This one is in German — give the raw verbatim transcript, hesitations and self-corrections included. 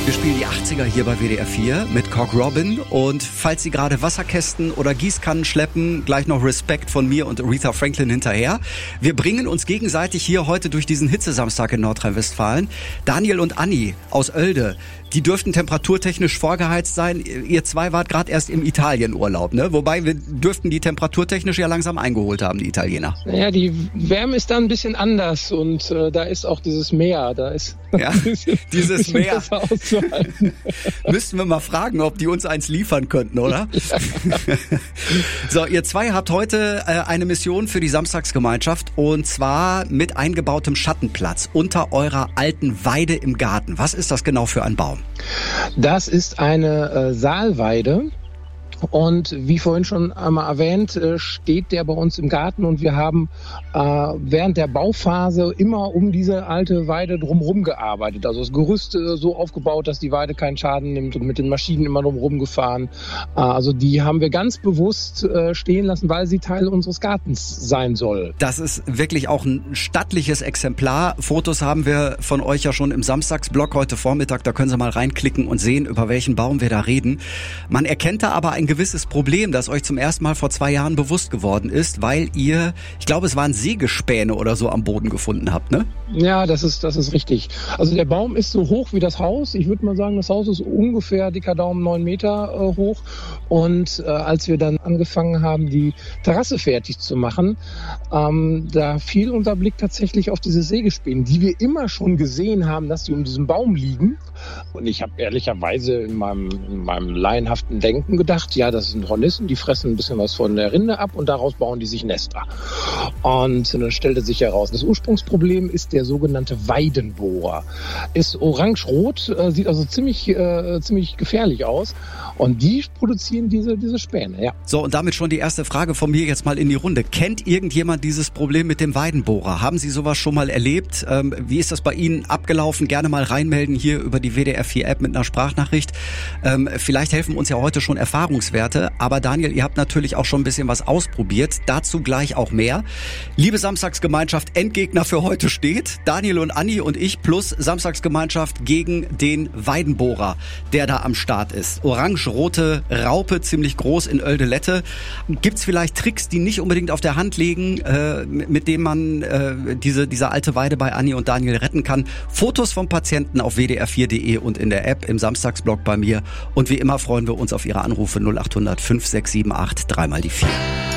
Wir spielen die achtziger hier bei W D R vier mit Cock Robin. Und falls Sie gerade Wasserkästen oder Gießkannen schleppen, gleich noch Respekt von mir und Aretha Franklin hinterher. Wir bringen uns gegenseitig hier heute durch diesen Hitzesamstag in Nordrhein-Westfalen. Daniel und Anni aus Oelde, die dürften temperaturtechnisch vorgeheizt sein. Ihr zwei wart gerade erst im Italienurlaub, ne? Wobei wir dürften die temperaturtechnisch ja langsam eingeholt haben, die Italiener. Naja, die Wärme ist da ein bisschen anders und äh, da ist auch dieses Meer, da ist ja, ein bisschen, dieses bisschen Meer. besser auszuhalten. Müssten wir mal fragen, ob die uns eins liefern könnten, oder? Ja. So, ihr zwei habt heute äh, eine Mission für die Samstagsgemeinschaft und zwar mit eingebautem Schattenplatz unter eurer alten Weide im Garten. Was ist das genau für ein Baum? Das ist eine äh, Salweide. Und wie vorhin schon einmal erwähnt, steht der bei uns im Garten und wir haben äh, während der Bauphase immer um diese alte Weide drumherum gearbeitet. Also das Gerüst äh, so aufgebaut, dass die Weide keinen Schaden nimmt und mit den Maschinen immer drumherum gefahren. Äh, also die haben wir ganz bewusst äh, stehen lassen, weil sie Teil unseres Gartens sein soll. Das ist wirklich auch ein stattliches Exemplar. Fotos haben wir von euch ja schon im Samstagsblog heute Vormittag. Da können Sie mal reinklicken und sehen, über welchen Baum wir da reden. Man erkennt da aber ein gewisses Problem, das euch zum ersten Mal vor zwei Jahren bewusst geworden ist, weil ihr, ich glaube, es waren Sägespäne oder so am Boden gefunden habt, ne? Ja, das ist, das ist richtig. Also der Baum ist so hoch wie das Haus. Ich würde mal sagen, das Haus ist ungefähr dicker Daumen neun Meter äh, hoch. Und äh, als wir dann angefangen haben, die Terrasse fertig zu machen, ähm, da fiel unser Blick tatsächlich auf diese Sägespäne, die wir immer schon gesehen haben, dass die um diesen Baum liegen. Und ich habe ehrlicherweise in meinem, in meinem laienhaften Denken gedacht, ja, das sind Hornissen, die fressen ein bisschen was von der Rinde ab und daraus bauen die sich Nester. Und dann stellte sich heraus, das Ursprungsproblem ist der sogenannte Weidenbohrer. Ist orange-rot, äh, sieht also ziemlich, äh, ziemlich gefährlich aus. Und die produzieren diese, diese Späne, ja. So, und damit schon die erste Frage von mir jetzt mal in die Runde. Kennt irgendjemand dieses Problem mit dem Weidenbohrer? Haben Sie sowas schon mal erlebt? Ähm, wie ist das bei Ihnen abgelaufen? Gerne mal reinmelden hier über die W D R vier App mit einer Sprachnachricht. Ähm, vielleicht helfen uns ja heute schon Erfahrungswerte. Aber Daniel, ihr habt natürlich auch schon ein bisschen was ausprobiert. Dazu gleich auch mehr. Liebe Samstagsgemeinschaft, Endgegner für heute steht. Daniel und Anni und ich plus Samstagsgemeinschaft gegen den Weidenbohrer, der da am Start ist. Orange-rote Raupe, ziemlich groß in Oelde-Lette. Gibt's vielleicht Tricks, die nicht unbedingt auf der Hand liegen, äh, mit denen man äh, diese, diese alte Weide bei Anni und Daniel retten kann? Fotos vom Patienten auf w d r vier punkt d e und in der App, im Samstagsblog bei mir. Und wie immer freuen wir uns auf Ihre Anrufe null acht hundert fünf sechs sieben acht, dreimal die vier.